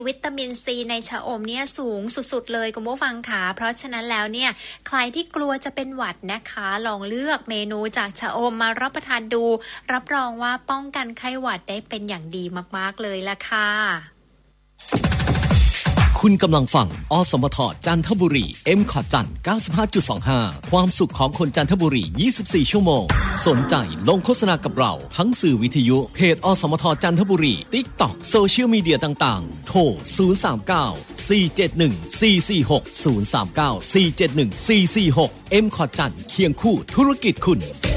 วิตามินซีในชะอมเนี่ยสูงสุดๆเลยคุณผู้ฟังค่ะเพราะฉะนั้นแล้วเนี่ยใครที่กลัวจะเป็นหวัดนะคะลองเลือกเมนูจากชะอมมารับประทานดูรับรองว่าป้องกันไข้หวัดได้เป็นอย่างดีมากๆเลยล่ะค่ะคุณกำลังฟังอสมทจันทบุรี M.Cot จัน 95.25 ความสุขของคนจันทบุรี 24 ชั่วโมงสนใจลงโฆษณากับเราทั้งสื่อวิทยุเพจอสมทจันทบุรี TikTok โซเชียลมีเดียต่างๆโทร 039 471 446 039 471 446 M.Cot จันเคียงคู่ธุรกิจคุณ